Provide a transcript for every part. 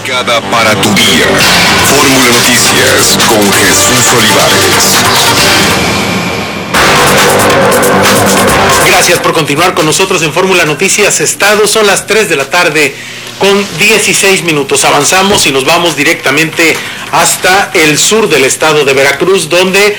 Indicada para tu día. Fórmula Noticias con Jesús Olivares. Gracias por continuar con nosotros en Fórmula Noticias Estado. Son las 3 de la tarde con 16 minutos. Avanzamos y nos vamos directamente hasta el sur del estado de Veracruz, donde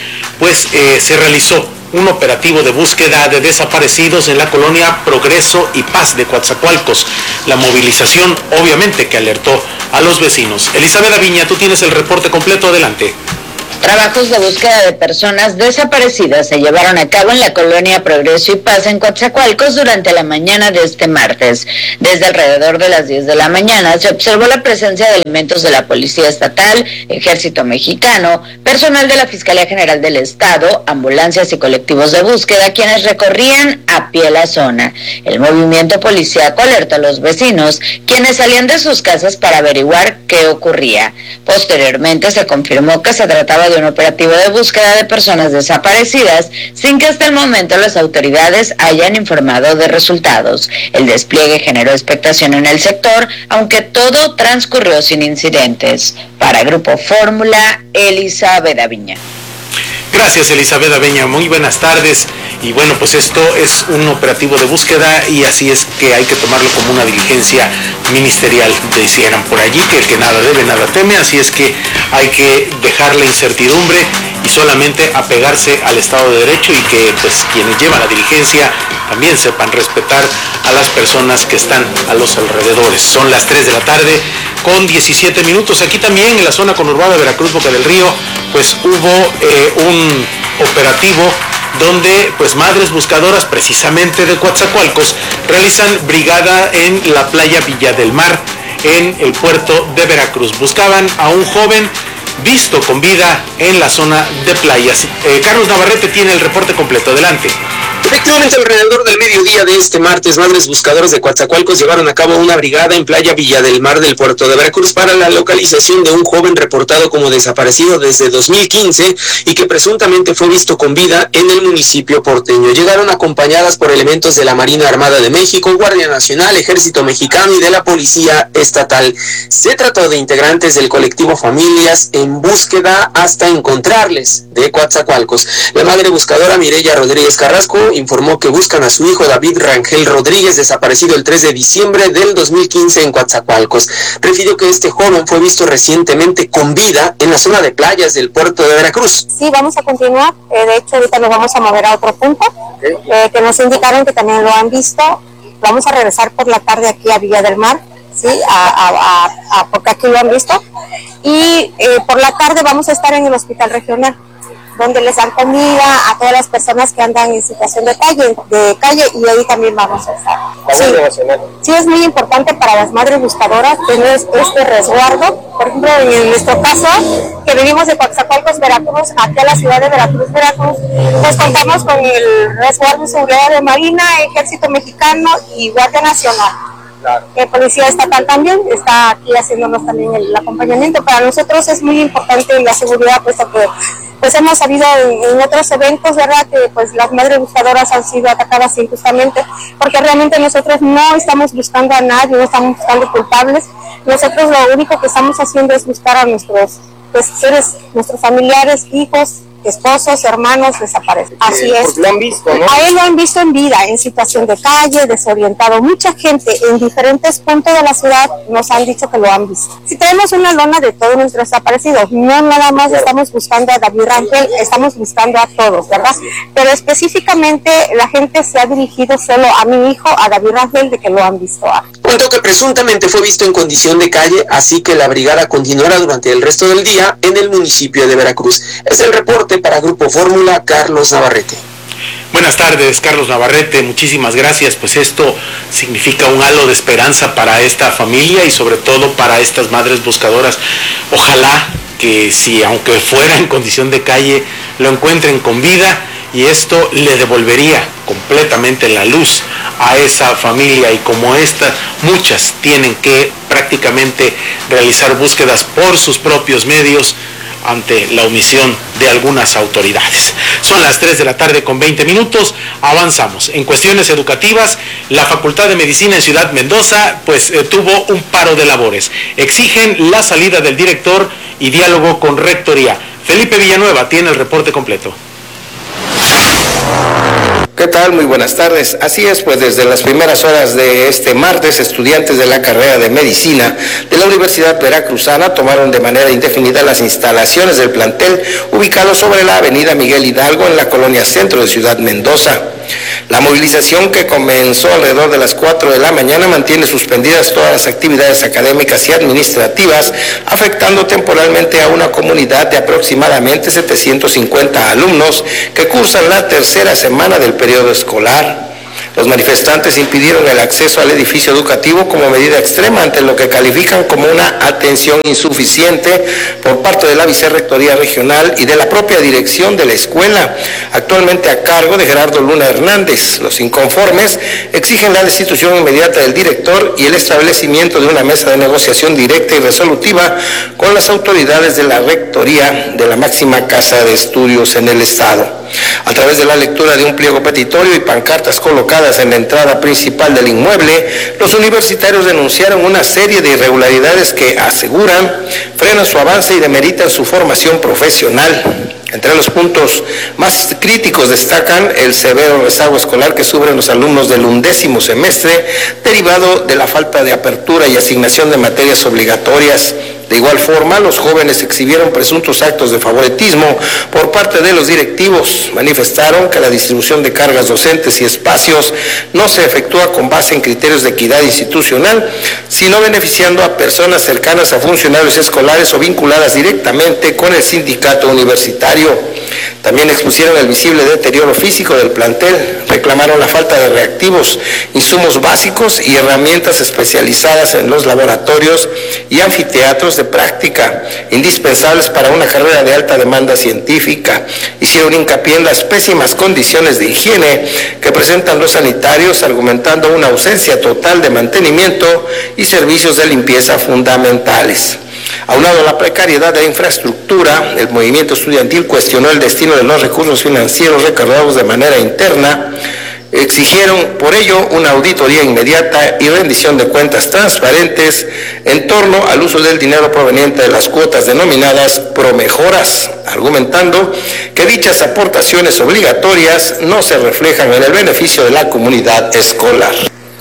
se realizó un operativo de búsqueda de desaparecidos en la colonia Progreso y Paz de Coatzacoalcos. La movilización, obviamente, que alertó a los vecinos. Elizabeth Aviña, tú tienes el reporte completo, adelante. Trabajos de búsqueda de personas desaparecidas se llevaron a cabo en la colonia Progreso y Paz en Coatzacoalcos durante la mañana de este martes. Desde alrededor de las 10 de la mañana se observó la presencia de elementos de la Policía Estatal, Ejército Mexicano, personal de la Fiscalía General del Estado, ambulancias y colectivos de búsqueda, quienes recorrían a pie la zona. El movimiento policíaco alertó a los vecinos, quienes salían de sus casas para averiguar qué ocurría. Posteriormente se confirmó que se trataba de un operativo de búsqueda de personas desaparecidas, sin que hasta el momento las autoridades hayan informado de resultados. El despliegue generó expectación en el sector, aunque todo transcurrió sin incidentes. Para Grupo Fórmula, Elizabeth Aviña. Gracias, Elizabeth Aviña, muy buenas tardes. Y bueno, pues esto es un operativo de búsqueda y así es que hay que tomarlo como una diligencia ministerial. Decían por allí que el que nada debe, nada teme, así es que hay que dejar la incertidumbre y solamente apegarse al Estado de Derecho y que pues quienes llevan la diligencia también sepan respetar a las personas que están a los alrededores. Son las 3 de la tarde con 17 minutos. Aquí también en la zona conurbada de Veracruz, Boca del Río, pues hubo un operativo donde pues madres buscadoras precisamente de Coatzacoalcos realizan brigada en la playa Villa del Mar, en el puerto de Veracruz. Buscaban a un joven visto con vida en la zona de playas. Carlos Navarrete tiene el reporte completo. Adelante. Efectivamente, alrededor del mediodía de este martes, madres buscadoras de Coatzacoalcos llevaron a cabo una brigada en playa Villa del Mar del puerto de Veracruz para la localización de un joven reportado como desaparecido desde 2015 y que presuntamente fue visto con vida en el municipio porteño. Llegaron acompañadas por elementos de la Marina Armada de México, Guardia Nacional, Ejército Mexicano y de la Policía Estatal. Se trató de integrantes del colectivo Familias en Búsqueda hasta encontrarles de Coatzacoalcos. La madre buscadora Mireya Rodríguez Carrasco informó que buscan a su hijo David Rangel Rodríguez, desaparecido el 3 de diciembre del 2015 en Coatzacoalcos. Refirió que este joven fue visto recientemente con vida en la zona de playas del puerto de Veracruz. Sí, vamos a continuar. De hecho, ahorita nos vamos a mover a otro punto, que nos indicaron que también lo han visto. Vamos a regresar por la tarde aquí a Villa del Mar, ¿sí? Porque aquí lo han visto. Y por la tarde vamos a estar en el hospital regional, donde les dan comida a todas las personas que andan en situación de calle y ahí también vamos a estar. Sí, es muy importante para las madres buscadoras tener este resguardo. Por ejemplo, en nuestro caso, que venimos de Coatzacoalcos, Veracruz, aquí a la ciudad de Veracruz, pues contamos con el resguardo y seguridad de Marina, Ejército Mexicano y Guardia Nacional. Claro. Policía Estatal también está aquí haciéndonos también el acompañamiento. Para nosotros es muy importante la seguridad, puesto que pues hemos sabido en otros eventos, ¿verdad?, que pues las madres buscadoras han sido atacadas injustamente, porque realmente nosotros no estamos buscando a nadie, no estamos buscando culpables. Nosotros lo único que estamos haciendo es buscar a nuestros seres, nuestros familiares, hijos, esposos, hermanos desaparecen. Así es. Porque lo han visto, ¿no? A él lo han visto en vida, en situación de calle, desorientado. Mucha gente en diferentes puntos de la ciudad nos han dicho que lo han visto. Si tenemos una lona de todos nuestros desaparecidos, no nada más estamos buscando a David Rangel, estamos buscando a todos, ¿verdad? Pero específicamente la gente se ha dirigido solo a mi hijo, a David Rangel, de que lo han visto. Cuento que presuntamente fue visto en condición de calle, así que la brigada continuará durante el resto del día en el municipio de Veracruz. Es el reporte para Grupo Fórmula, Carlos Navarrete. Buenas tardes, Carlos Navarrete, muchísimas gracias. Pues esto significa un halo de esperanza para esta familia y sobre todo para estas madres buscadoras. Ojalá que si, aunque fuera en condición de calle, lo encuentren con vida y esto le devolvería completamente la luz a esa familia, y como esta, muchas tienen que prácticamente realizar búsquedas por sus propios medios. ante la omisión de algunas autoridades. Son las 3 de la tarde con 20 minutos, avanzamos. En cuestiones educativas, la Facultad de Medicina en Ciudad Mendoza tuvo un paro de labores. Exigen la salida del director y diálogo con rectoría. Felipe Villanueva tiene el reporte completo. ¿Qué tal? Muy buenas tardes. Así es, pues desde las primeras horas de este martes, estudiantes de la carrera de Medicina de la Universidad Veracruzana tomaron de manera indefinida las instalaciones del plantel ubicado sobre la avenida Miguel Hidalgo en la colonia Centro de Ciudad Mendoza. La movilización, que comenzó alrededor de las 4 de la mañana, mantiene suspendidas todas las actividades académicas y administrativas, afectando temporalmente a una comunidad de aproximadamente 750 alumnos que cursan la tercera semana del periodo escolar. Los manifestantes impidieron el acceso al edificio educativo como medida extrema ante lo que califican como una atención insuficiente por parte de la Vicerrectoría Regional y de la propia dirección de la escuela, actualmente a cargo de Gerardo Luna Hernández. Los inconformes exigen la destitución inmediata del director y el establecimiento de una mesa de negociación directa y resolutiva con las autoridades de la Rectoría de la máxima casa de estudios en el Estado. A través de la lectura de un pliego petitorio y pancartas colocadas en la entrada principal del inmueble, los universitarios denunciaron una serie de irregularidades que aseguran frenan su avance y demeritan su formación profesional. Entre los puntos más críticos destacan el severo rezago escolar que sufren los alumnos del 11º semestre, derivado de la falta de apertura y asignación de materias obligatorias. De igual forma, los jóvenes exhibieron presuntos actos de favoritismo por parte de los directivos. Manifestaron que la distribución de cargas docentes y espacios no se efectúa con base en criterios de equidad institucional, sino beneficiando a personas cercanas a funcionarios escolares o vinculadas directamente con el sindicato universitario. También expusieron el visible deterioro físico del plantel, reclamaron la falta de reactivos, insumos básicos y herramientas especializadas en los laboratorios y anfiteatros de práctica, indispensables para una carrera de alta demanda científica. Hicieron hincapié en las pésimas condiciones de higiene que presentan los sanitarios, argumentando una ausencia total de mantenimiento y servicios de limpieza fundamentales. Aunado a la precariedad de la infraestructura, el movimiento estudiantil cuestionó el destino de los recursos financieros recaudados de manera interna. Exigieron por ello una auditoría inmediata y rendición de cuentas transparentes en torno al uso del dinero proveniente de las cuotas denominadas promejoras, argumentando que dichas aportaciones obligatorias no se reflejan en el beneficio de la comunidad escolar.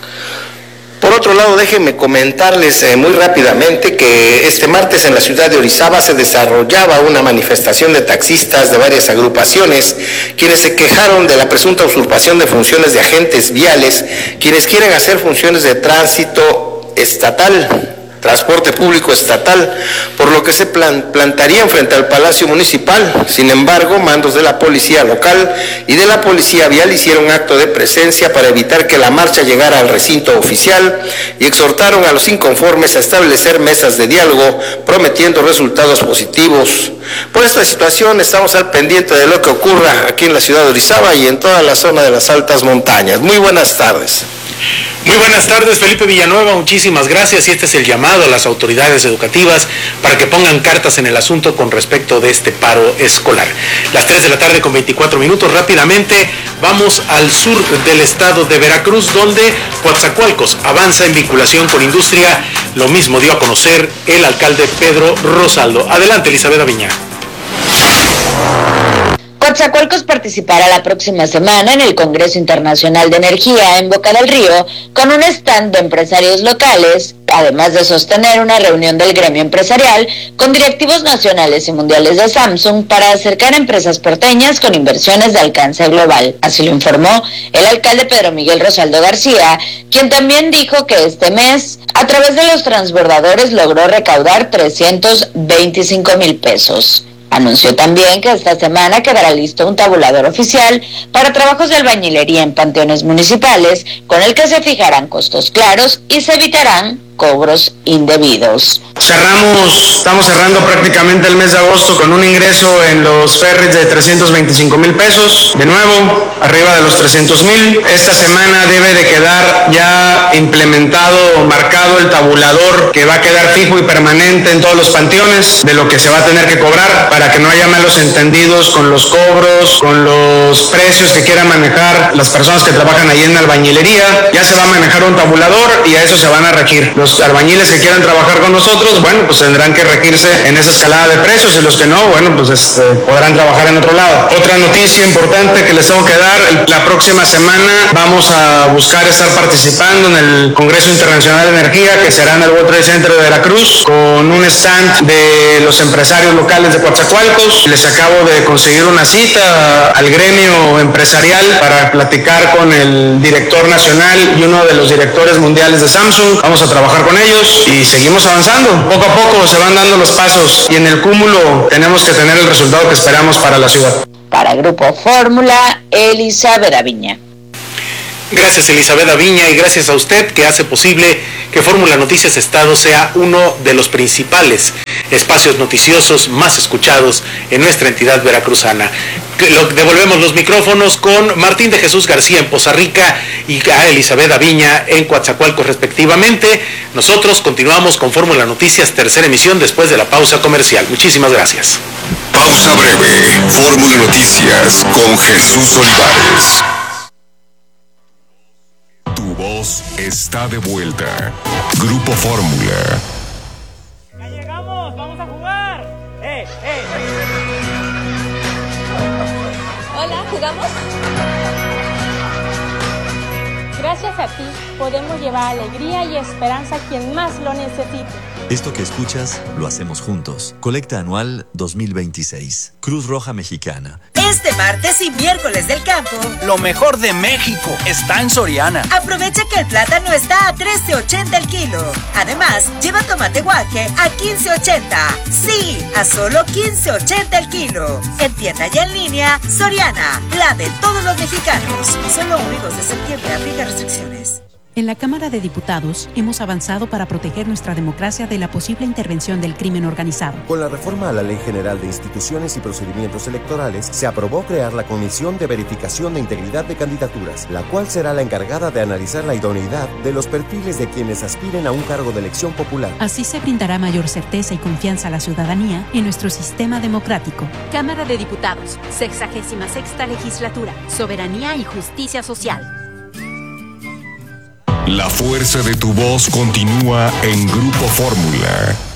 Por otro lado, déjenme comentarles muy rápidamente que este martes en la ciudad de Orizaba se desarrollaba una manifestación de taxistas de varias agrupaciones, quienes se quejaron de la presunta usurpación de funciones de agentes viales, quienes quieren hacer funciones de tránsito estatal, transporte público estatal, por lo que se plantarían frente al Palacio Municipal. Sin embargo, mandos de la policía local y de la policía vial hicieron acto de presencia para evitar que la marcha llegara al recinto oficial y exhortaron a los inconformes a establecer mesas de diálogo, prometiendo resultados positivos. Por esta situación estamos al pendiente de lo que ocurra aquí en la ciudad de Orizaba y en toda la zona de las altas montañas. Muy buenas tardes. Muy buenas tardes, Felipe Villanueva, muchísimas gracias, y este es el llamado a las autoridades educativas para que pongan cartas en el asunto con respecto de este paro escolar. Las 3 de la tarde con 24 minutos, rápidamente vamos al sur del estado de Veracruz, donde Coatzacoalcos avanza en vinculación con industria, lo mismo dio a conocer el alcalde Pedro Rosaldo. Adelante, Elizabeth Aviña. Coatzacoalcos participará la próxima semana en el Congreso Internacional de Energía en Boca del Río con un stand de empresarios locales, además de sostener una reunión del gremio empresarial con directivos nacionales y mundiales de Samsung para acercar a empresas porteñas con inversiones de alcance global. Así lo informó el alcalde Pedro Miguel Rosaldo García, quien también dijo que este mes, a través de los transbordadores, logró recaudar 325,000 pesos. Anunció también que esta semana quedará listo un tabulador oficial para trabajos de albañilería en panteones municipales, con el que se fijarán costos claros y se evitarán cobros indebidos. Estamos cerrando prácticamente el mes de agosto con un ingreso en los ferries de 325,000 pesos, de nuevo, arriba de los 300,000. Esta semana debe de quedar ya implementado o marcado el tabulador que va a quedar fijo y permanente en todos los panteones de lo que se va a tener que cobrar para que no haya malos entendidos con los cobros, con los precios que quieran manejar las personas que trabajan ahí en albañilería. Ya se va a manejar un tabulador y a eso se van a regir. Los albañiles que quieran trabajar con nosotros, bueno, pues tendrán que regirse en esa escalada de precios, y los que no, bueno, pues podrán trabajar en otro lado. Otra noticia importante que les tengo que dar: la próxima semana vamos a buscar estar participando en el Congreso Internacional de Energía, que será en el World Trade Center de Veracruz, con un stand de los empresarios locales de Coatzacoalcos. Les acabo de conseguir una cita al gremio empresarial para platicar con el director nacional y uno de los directores mundiales de Samsung. Vamos a trabajar con ellos y seguimos avanzando. Poco a poco se van dando los pasos y en el cúmulo tenemos que tener el resultado que esperamos para la ciudad. Para Grupo Fórmula, Elizabeth Aviña. Gracias, Elizabeth Aviña, y gracias a usted que hace posible que Fórmula Noticias Estado sea uno de los principales espacios noticiosos más escuchados en nuestra entidad veracruzana. Devolvemos los micrófonos con Martín de Jesús García en Poza Rica y a Elizabeth Aviña en Coatzacoalcos respectivamente. Nosotros continuamos con Fórmula Noticias, tercera emisión, después de la pausa comercial. Muchísimas gracias. Pausa breve. Fórmula Noticias con Jesús Olivares. Tu voz está de vuelta. Grupo Fórmula. ¡Ya llegamos! ¡Vamos a jugar! Hola, ¿jugamos? Gracias a ti podemos llevar alegría y esperanza a quien más lo necesite. Esto que escuchas lo hacemos juntos. Colecta anual 2026. Cruz Roja Mexicana. Este martes y miércoles del campo, lo mejor de México está en Soriana. Aprovecha que el plátano está a $13.80 el kilo. Además, lleva tomate guaje a $15.80. Sí, a solo $15.80 el kilo. En tienda y en línea, Soriana, la de todos los mexicanos. Solo 1 y 2 de septiembre, aplica restricciones. En la Cámara de Diputados hemos avanzado para proteger nuestra democracia de la posible intervención del crimen organizado. Con la reforma a la Ley General de Instituciones y Procedimientos Electorales, se aprobó crear la Comisión de Verificación de Integridad de Candidaturas, la cual será la encargada de analizar la idoneidad de los perfiles de quienes aspiren a un cargo de elección popular. Así se brindará mayor certeza y confianza a la ciudadanía en nuestro sistema democrático. Cámara de Diputados, 66ª Legislatura, Soberanía y Justicia Social. La fuerza de tu voz continúa en Grupo Fórmula.